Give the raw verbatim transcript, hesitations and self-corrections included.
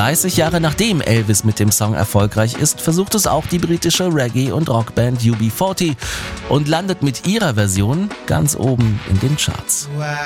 dreißig Jahre nachdem Elvis mit dem Song erfolgreich ist, versucht es auch die britische Reggae- und Rockband U B vierzig und landet mit ihrer Version ganz oben in den Charts.